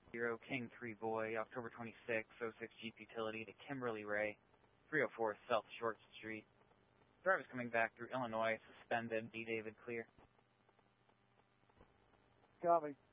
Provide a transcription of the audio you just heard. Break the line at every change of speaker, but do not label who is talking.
0 King 3 Boy, October 26, 06 Jeep Utility to Kimberly Ray, 304 South Short Street. Drivers coming back through Illinois, suspended, D. David clear.
Copy.